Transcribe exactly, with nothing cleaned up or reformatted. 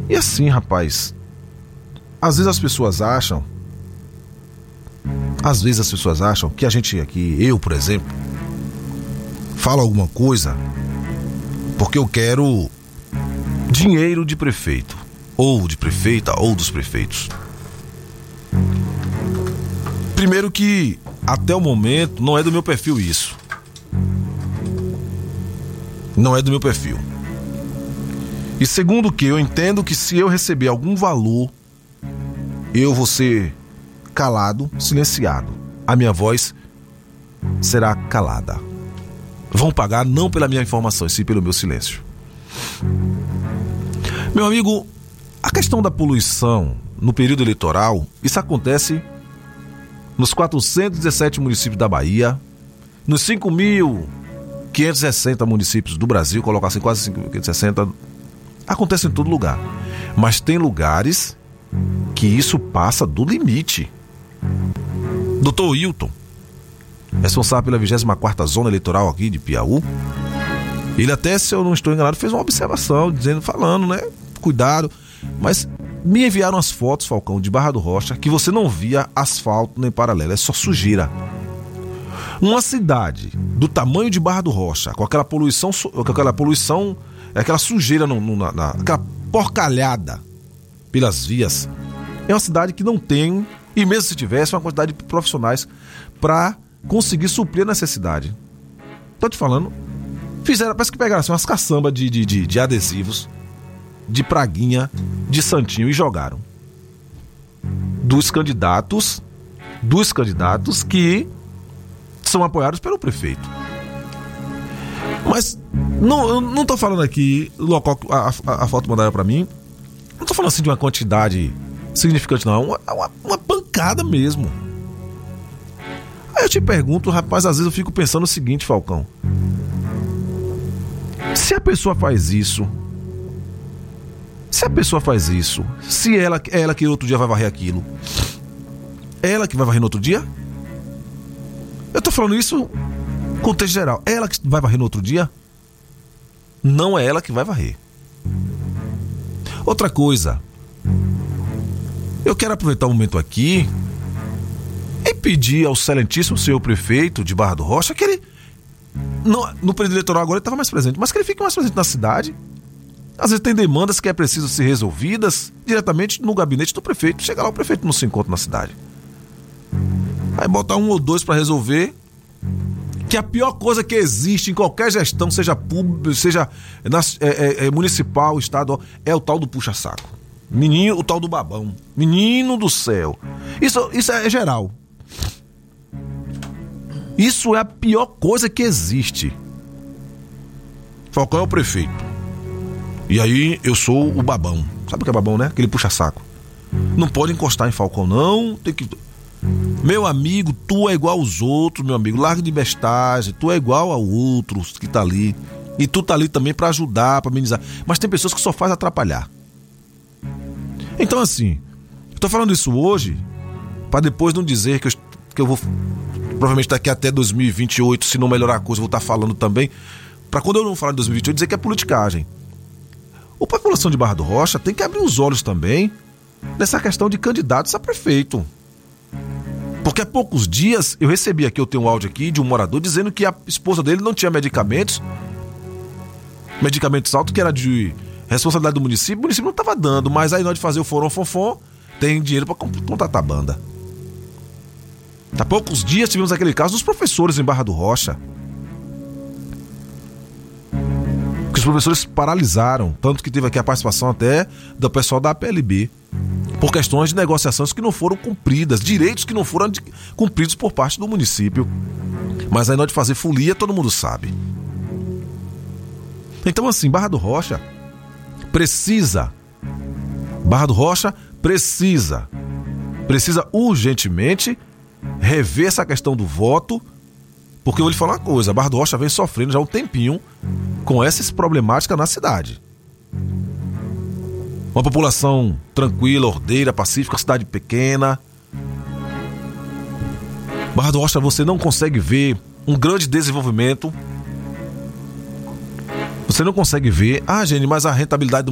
E assim, rapaz, às vezes as pessoas acham, às vezes as pessoas acham que a gente aqui, eu, por exemplo, falo alguma coisa porque eu quero dinheiro de prefeito, ou de prefeita, ou dos prefeitos. Primeiro que, até o momento, não é do meu perfil isso. Não é do meu perfil. E segundo que eu entendo que se eu receber algum valor, eu vou ser calado, silenciado. A minha voz será calada. Vão pagar não pela minha informação, sim pelo meu silêncio. Meu amigo, a questão da poluição no período eleitoral, isso acontece nos quatrocentos e dezessete municípios da Bahia, nos cinco mil quinhentos e sessenta municípios do Brasil, colocar assim, quase cinco mil quinhentos e sessenta, acontece em todo lugar. Mas tem lugares que isso passa do limite. doutor Hilton, responsável pela vigésima quarta Zona Eleitoral aqui de Piauí, ele até, se eu não estou enganado, fez uma observação, dizendo, falando, né, cuidado, mas me enviaram as fotos, Falcão, de Barra do Rocha, que você não via asfalto nem paralelo, é só sujeira. Uma cidade do tamanho de Barra do Rocha, com aquela poluição, com aquela poluição, aquela sujeira, no, no, na, na, aquela porcalhada pelas vias, é uma cidade que não tem, e mesmo se tivesse, uma quantidade de profissionais para conseguir suprir a necessidade. Tô te falando, fizeram, parece que pegaram assim, umas caçambas de, de, de, de adesivos, de praguinha, de santinho e jogaram. Dos candidatos, dos candidatos que são apoiados pelo prefeito. Mas não, eu não tô falando aqui, o local, a, a, a foto mandaram pra mim, não tô falando assim de uma quantidade significante, não, é uma, uma, uma pancada mesmo. Aí eu te pergunto, rapaz, às vezes eu fico pensando o seguinte, Falcão, se a pessoa faz isso, se a pessoa faz isso, se ela, é ela que outro dia vai varrer aquilo, é ela que vai varrer no outro dia? Eu tô falando isso no contexto geral. É ela que vai varrer no outro dia? Não é ela que vai varrer. Outra coisa, eu quero aproveitar o momento aqui e pedir ao excelentíssimo senhor prefeito de Barra do Rocha que ele, no, no período eleitoral agora ele estava mais presente, mas que ele fique mais presente na cidade. Às vezes tem demandas que é preciso ser resolvidas diretamente no gabinete do prefeito. Chega lá, o prefeito não se encontra na cidade. Aí bota um ou dois para resolver. Que a pior coisa que existe em qualquer gestão, seja pública, seja é, é, é, municipal, estadual, é o tal do puxa-saco. Menino, o tal do babão. Menino do céu. Isso, isso é geral. Isso é a pior coisa que existe. Falcão é o prefeito. E aí eu sou o babão. Sabe o que é babão, né? Aquele puxa-saco. Não pode encostar em Falcão, não. Tem que... Meu amigo, tu é igual aos outros, meu amigo. Larga de bestagem. Tu é igual a outros que tá ali. E tu tá ali também pra ajudar, pra amenizar. Mas tem pessoas que só faz atrapalhar. Então assim, eu tô falando isso hoje pra depois não dizer que eu, que eu vou provavelmente daqui até dois mil e vinte e oito, se não melhorar a coisa, eu vou estar falando também. Pra quando eu não falar em dois mil e vinte e oito, dizer que é politicagem. A população de Barra do Rocha tem que abrir os olhos também nessa questão de candidatos a prefeito. Porque há poucos dias eu recebi aqui, eu tenho um áudio aqui de um morador dizendo que a esposa dele não tinha medicamentos, medicamentos altos, que era de responsabilidade do município, o município não estava dando, mas aí na hora de fazer o forão fonfon, tem dinheiro para contratar a banda. Há poucos dias tivemos aquele caso dos professores em Barra do Rocha. Que os professores paralisaram, tanto que teve aqui a participação até do pessoal da A P L B, por questões de negociações que não foram cumpridas, direitos que não foram cumpridos por parte do município. Mas aí na hora de fazer folia, todo mundo sabe. Então assim, Barra do Rocha precisa, Barra do Rocha precisa, precisa urgentemente rever essa questão do voto, porque eu vou lhe falar uma coisa, Barra do Rocha vem sofrendo já há um tempinho com essas problemáticas na cidade. Uma população tranquila, ordeira, pacífica, cidade pequena. Barra do Rocha, você não consegue ver um grande desenvolvimento. Você não consegue ver, ah, gente, mas a rentabilidade do